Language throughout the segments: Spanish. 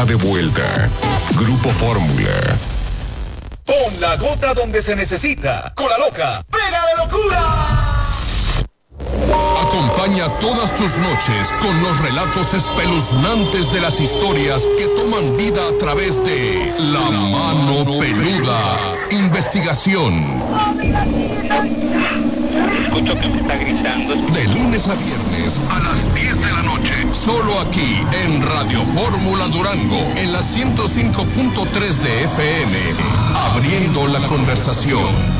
está de vuelta. Grupo Fórmula. Pon la gota donde se necesita. Con la loca. ¡Pega de locura! Acompaña todas tus noches con los relatos espeluznantes de las historias que toman vida a través de La Mano Peluda. Investigación. Escucho que me está gritando. De lunes a viernes a las 10 de la noche. Solo aquí en Radio Fórmula Durango, en la 105.3 de FM. Abriendo la conversación.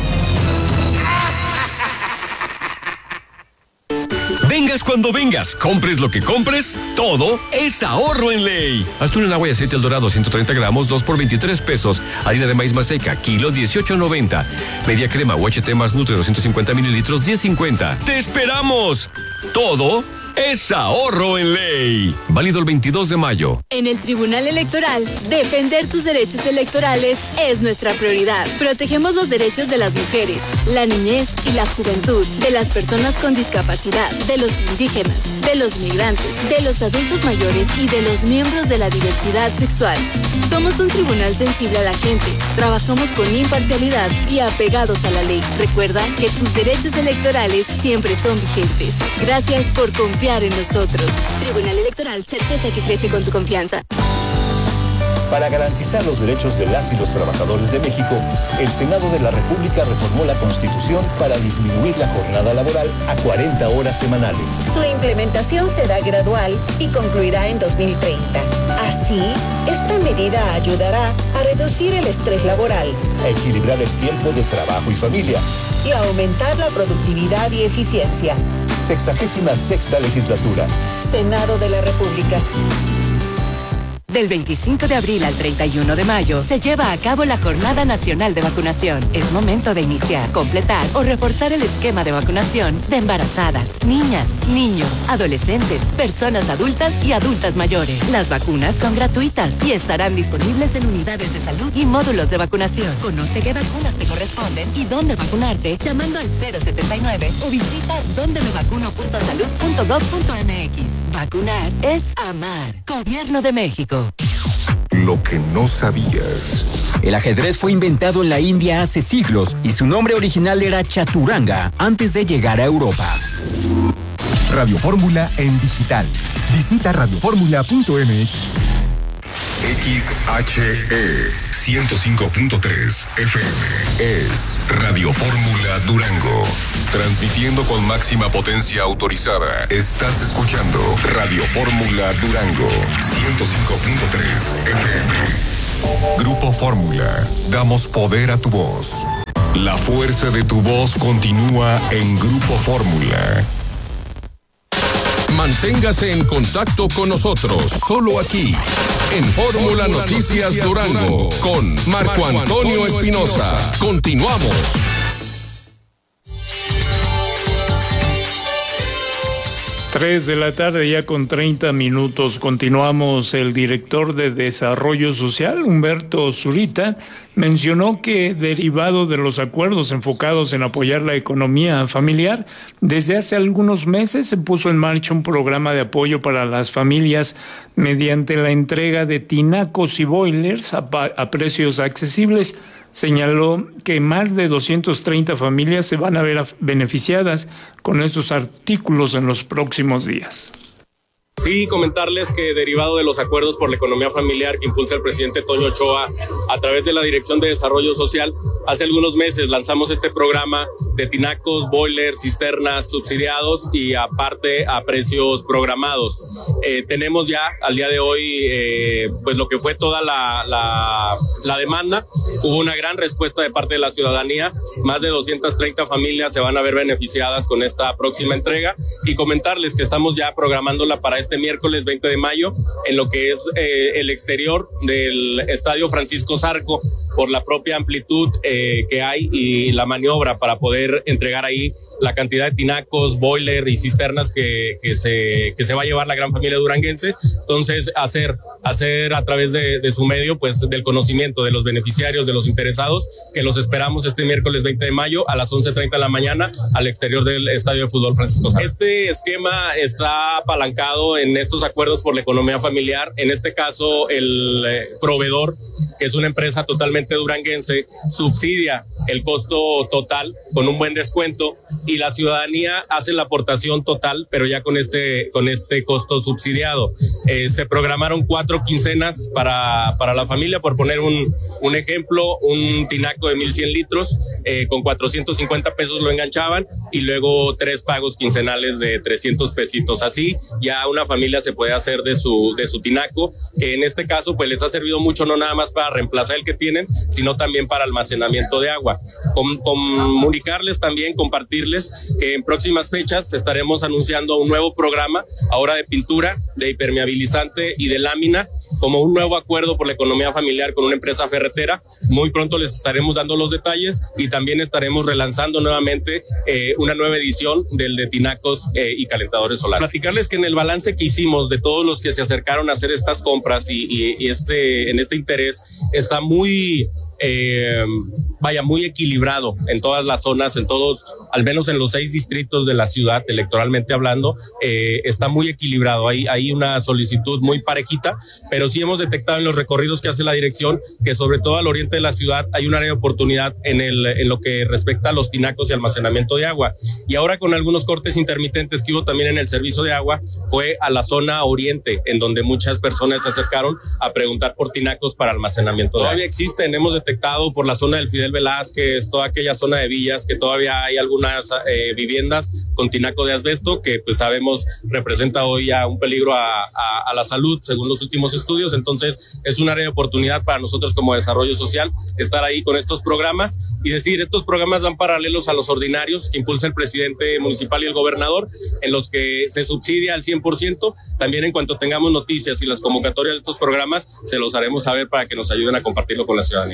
Vengas cuando vengas, compres lo que compres, todo es ahorro en Ley. Atún en agua y aceite El Dorado, 130 gramos, 2 por 23 pesos. Harina de maíz maseca, kilo, 18.90. Media crema UHT más Nutre, 250 mililitros, 10.50. ¡Te esperamos! Todo es ahorro en Ley. Válido el 22 de mayo. En el Tribunal Electoral, defender tus derechos electorales es nuestra prioridad. Protegemos los derechos de las mujeres, la niñez y la juventud, de las personas con discapacidad, de los indígenas, de los migrantes, de los adultos mayores y de los miembros de la diversidad sexual. Somos un tribunal sensible a la gente. Trabajamos con imparcialidad y apegados a la ley. Recuerda que tus derechos electorales siempre son vigentes. Gracias por confiar en nosotros. Tribunal Electoral, certeza que crece con tu confianza. Para garantizar los derechos de las y los trabajadores de México, el Senado de la República reformó la Constitución para disminuir la jornada laboral a 40 horas semanales. Su implementación será gradual y concluirá en 2030. Así, esta medida ayudará a reducir el estrés laboral, a equilibrar el tiempo de trabajo y familia y a aumentar la productividad y eficiencia. 66ª legislatura. Senado de la República. Del 25 de abril al 31 de mayo se lleva a cabo la Jornada Nacional de Vacunación. Es momento de iniciar, completar o reforzar el esquema de vacunación de embarazadas, niñas, niños, adolescentes, personas adultas y adultas mayores. Las vacunas son gratuitas y estarán disponibles en unidades de salud y módulos de vacunación. Conoce qué vacunas te corresponden y dónde vacunarte llamando al 079 o visita dondemevacuno.salud.gov.mx. Vacunar es amar. Gobierno de México. Lo que no sabías. El ajedrez fue inventado en la India hace siglos y su nombre original era Chaturanga antes de llegar a Europa. Radio Fórmula en digital. Visita radioformula.mx. XHE 105.3 FM es Radio Fórmula Durango. Transmitiendo con máxima potencia autorizada. Estás escuchando Radio Fórmula Durango 105.3 FM. Grupo Fórmula. Damos poder a tu voz. La fuerza de tu voz continúa en Grupo Fórmula. Manténgase en contacto con nosotros, solo aquí, en Fórmula Noticias Durango, con Marco Antonio Espinosa. Continuamos. 3 de la tarde ya con 30 minutos. Continuamos. El director de Desarrollo Social, Humberto Zurita, mencionó que derivado de los acuerdos enfocados en apoyar la economía familiar, desde hace algunos meses se puso en marcha un programa de apoyo para las familias mediante la entrega de tinacos y boilers a precios accesibles. Señaló que más de 230 familias se van a ver beneficiadas con estos artículos en los próximos días. Sí, comentarles que derivado de los acuerdos por la economía familiar que impulsa el presidente Toño Ochoa a través de la Dirección de Desarrollo Social, hace algunos meses lanzamos este programa de tinacos, boilers, cisternas subsidiados y aparte a precios programados. Tenemos ya al día de hoy pues lo que fue toda la demanda. Hubo una gran respuesta de parte de la ciudadanía. Más de 230 familias se van a ver beneficiadas con esta próxima entrega y comentarles que estamos ya programándola para este miércoles 20 de mayo en lo que es el exterior del Estadio Francisco Zarco, por la propia amplitud que hay y la maniobra para poder entregar ahí la cantidad de tinacos, boiler y cisternas que se va a llevar la gran familia duranguense. Entonces, hacer a través de su medio, pues, del conocimiento de los beneficiarios, de los interesados, que los esperamos este miércoles 20 de mayo a las 11:30 de la mañana al exterior del Estadio de Fútbol Francisco Sáenz. Este esquema está apalancado en estos acuerdos por la economía familiar. En este caso, el proveedor, que es una empresa totalmente duranguense, subsidia el costo total con un buen descuento y la ciudadanía hace la aportación total, pero ya con este costo subsidiado. Se programaron 4 quincenas para la familia, por poner un ejemplo, un tinaco de 1,100 litros, con 450 pesos lo enganchaban y luego 3 pagos quincenales de 300 pesitos. Así ya una familia se puede hacer de su tinaco, que en este caso pues les ha servido mucho, no nada más para reemplazar el que tienen, sino también para almacenamiento de agua. Comunicarles también, compartirles que en próximas fechas estaremos anunciando un nuevo programa, ahora de pintura, de impermeabilizante y de lámina, como un nuevo acuerdo por la economía familiar con una empresa ferretera. Muy pronto les estaremos dando los detalles y también estaremos relanzando nuevamente una nueva edición del de tinacos y calentadores solares. Platicarles que en el balance que hicimos de todos los que se acercaron a hacer estas compras y en este interés está muy equilibrado en todas las zonas, en todos, al menos en los 6 distritos de la ciudad, electoralmente hablando, está muy equilibrado. Hay una solicitud muy parejita, pero sí hemos detectado en los recorridos que hace la dirección que sobre todo al oriente de la ciudad hay un área de oportunidad en lo que respecta a los tinacos y almacenamiento de agua. Y ahora con algunos cortes intermitentes que hubo también en el servicio de agua, fue a la zona oriente, en donde muchas personas se acercaron a preguntar por tinacos para almacenamiento de agua. Todavía existen, hemos detectado por la zona del Fidel Velázquez, toda aquella zona de villas, que todavía hay algunas viviendas con tinaco de asbesto, que pues sabemos representa hoy ya un peligro a la salud, según los últimos estudios. Entonces es un área de oportunidad para nosotros como desarrollo social estar ahí con estos programas y decir, estos programas van paralelos a los ordinarios que impulsa el presidente municipal y el gobernador, en los que se subsidia al 100%. También en cuanto tengamos noticias y las convocatorias de estos programas, se los haremos saber para que nos ayuden a compartirlo con la ciudadanía.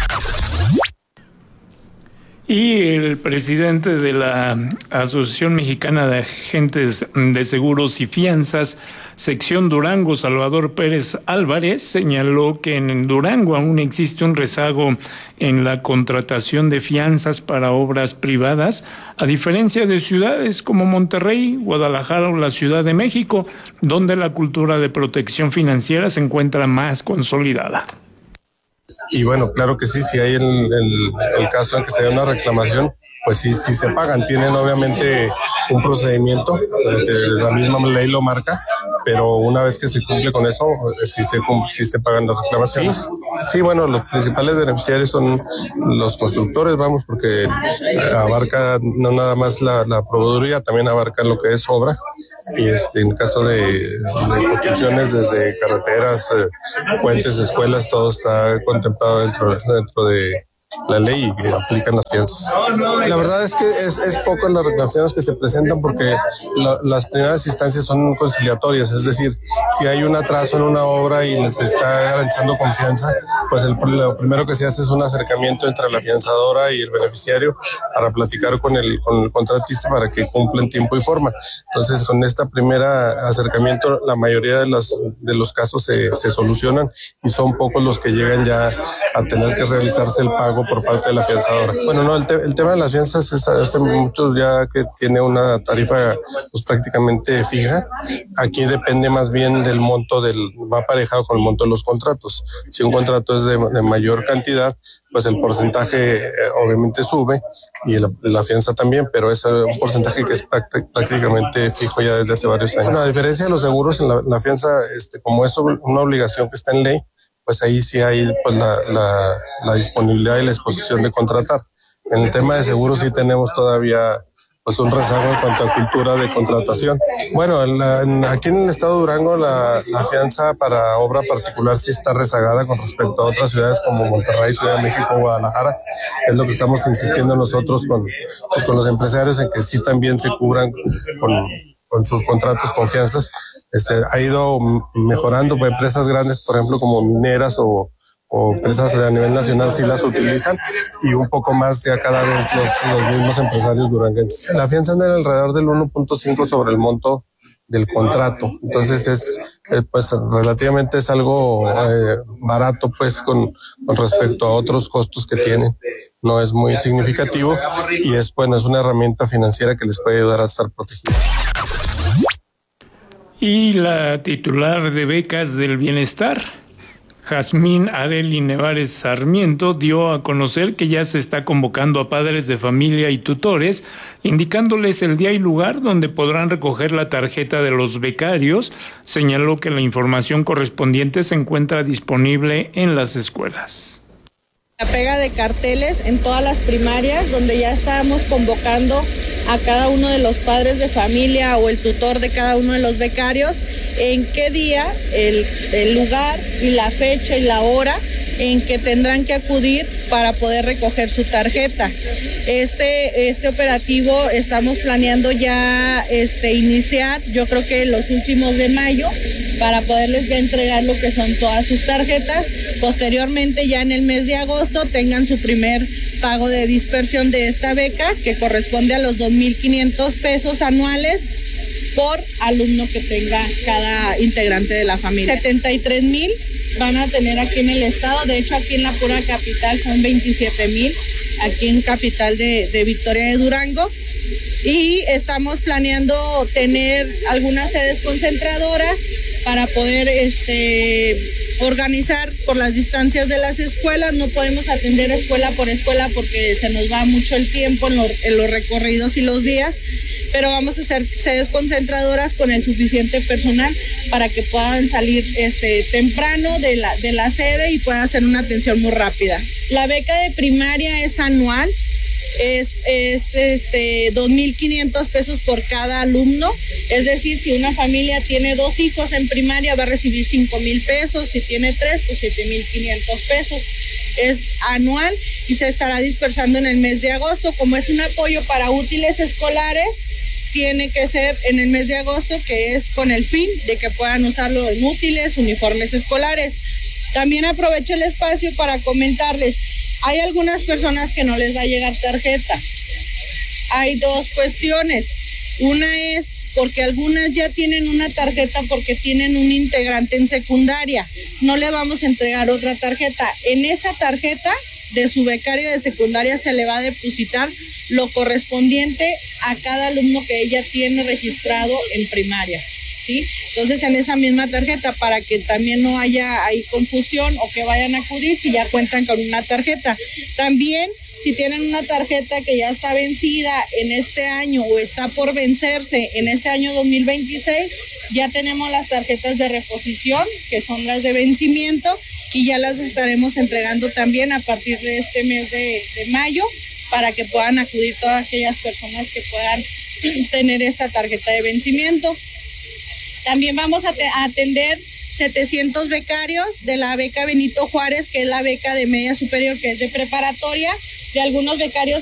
Y el presidente de la Asociación Mexicana de Agentes de Seguros y Fianzas, sección Durango, Salvador Pérez Álvarez, señaló que en Durango aún existe un rezago en la contratación de fianzas para obras privadas, a diferencia de ciudades como Monterrey, Guadalajara o la Ciudad de México, donde la cultura de protección financiera se encuentra más consolidada. Y bueno, claro que sí, si hay el caso en que se dé una reclamación, pues sí se pagan. Tienen obviamente un procedimiento, la misma ley lo marca, pero una vez que se cumple con eso, sí se pagan las reclamaciones. Sí, bueno, los principales beneficiarios son los constructores, porque abarca no nada más la proveeduría, también abarca lo que es obra. Y en caso de construcciones desde carreteras, puentes, escuelas, todo está contemplado dentro de la ley y que aplican las fianzas. La verdad es que es poco las reclamaciones que se presentan porque las primeras instancias son conciliatorias, es decir, si hay un atraso en una obra y se está garantizando confianza, pues lo primero que se hace es un acercamiento entre la afianzadora y el beneficiario para platicar con el contratista para que cumpla en tiempo y forma. Entonces, con este primer acercamiento, la mayoría de los casos se solucionan y son pocos los que llegan ya a tener que realizarse el pago por parte de la afianzadora. Bueno, no, el tema de las fianzas es hace muchos ya que tiene una tarifa pues prácticamente fija. Aquí depende más bien del monto va aparejado con el monto de los contratos. Si un contrato es de mayor cantidad, pues el porcentaje obviamente sube y la fianza también, pero es un porcentaje que es prácticamente fijo ya desde hace varios años. Bueno, a diferencia de los seguros, en la fianza, como es una obligación que está en ley, pues ahí sí hay pues la disponibilidad y la disposición de contratar. En el tema de seguros sí tenemos todavía pues un rezago en cuanto a cultura de contratación. Bueno, aquí en el estado de Durango la fianza para obra particular sí está rezagada con respecto a otras ciudades como Monterrey, Ciudad de México, Guadalajara. Es lo que estamos insistiendo nosotros con los empresarios en que sí también se cubran con sus contratos, confianzas. Ha ido mejorando para empresas grandes, por ejemplo, como mineras o o empresas a nivel nacional sí las utilizan, y un poco más ya cada vez los mismos empresarios duranguenses. La fianza anda alrededor del 1.5 sobre el monto del contrato, entonces es pues relativamente es algo barato pues con respecto a otros costos que tienen, no es muy significativo y es bueno, es una herramienta financiera que les puede ayudar a estar protegidos. Y la titular de Becas del Bienestar, Jazmín Arely Nevares Sarmiento, dio a conocer que ya se está convocando a padres de familia y tutores, indicándoles el día y lugar donde podrán recoger la tarjeta de los becarios. Señaló que la información correspondiente se encuentra disponible en las escuelas. La pega de carteles en todas las primarias, donde ya estábamos convocando a cada uno de los padres de familia o el tutor de cada uno de los becarios, en qué día, el lugar y la fecha y la hora en que tendrán que acudir para poder recoger su tarjeta. Este operativo estamos planeando ya iniciar, yo creo que en los últimos de mayo, para poderles ya entregar lo que son todas sus tarjetas. Posteriormente, ya en el mes de agosto, tengan su primer pago de dispersión de esta beca, que corresponde a los 2,500 pesos anuales por alumno que tenga cada integrante de la familia. 73,000 van a tener aquí en el estado, de hecho aquí en la pura capital son 27,000, aquí en capital de Victoria de Durango, y estamos planeando tener algunas sedes concentradoras para poder organizar por las distancias de las escuelas. No podemos atender escuela por escuela porque se nos va mucho el tiempo en los recorridos y los días, pero vamos a hacer sedes concentradoras con el suficiente personal para que puedan salir temprano de la sede y pueda hacer una atención muy rápida. La beca de primaria es anual, es 2,500 pesos por cada alumno, es decir, si una familia tiene 2 hijos en primaria va a recibir 5,000 pesos, si tiene 3, pues 7,500 pesos. Es anual y se estará dispersando en el mes de agosto. Como es un apoyo para útiles escolares, tiene que ser en el mes de agosto, que es con el fin de que puedan usarlo en útiles, uniformes escolares. También aprovecho el espacio para comentarles, hay algunas personas que no les va a llegar tarjeta. Hay 2 cuestiones. Una es porque algunas ya tienen una tarjeta porque tienen un integrante en secundaria. No le vamos a entregar otra tarjeta. En esa tarjeta de su becario de secundaria se le va a depositar lo correspondiente a cada alumno que ella tiene registrado en primaria, ¿sí? Entonces, en esa misma tarjeta, para que también no haya ahí confusión o que vayan a acudir si ya cuentan con una tarjeta. También, si tienen una tarjeta que ya está vencida en este año o está por vencerse en este año 2026, ya tenemos las tarjetas de reposición, que son las de vencimiento, y ya las estaremos entregando también a partir de este mes de mayo, para que puedan acudir todas aquellas personas que puedan tener esta tarjeta de vencimiento. También vamos a atender 700 becarios de la beca Benito Juárez, que es la beca de media superior, que es de preparatoria, de algunos becarios